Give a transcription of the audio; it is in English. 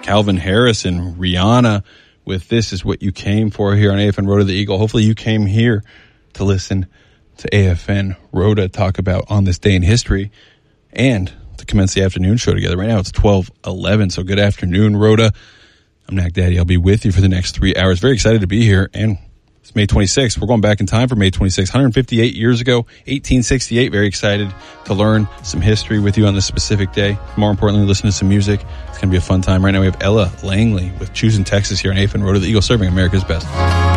Calvin Harris and Rihanna with This Is What You Came For here on AFN Road to the Eagle. Hopefully you came here to listen to AFN Rhoda talk about On This Day in History and to commence the afternoon show together. Right now it's 12:11, so good afternoon, Rhoda. I'm Knack Daddy. I'll be with you for the next 3 hours. Very excited to be here, and it's May 26th. We're going back in time for May 26th, 158 years ago, 1868. Very excited to learn some history with you on this specific day. More importantly, listen to some music. It's going to be a fun time. Right now we have Ella Langley with Choosing Texas here on AFN Road to the Eagle, serving America's best.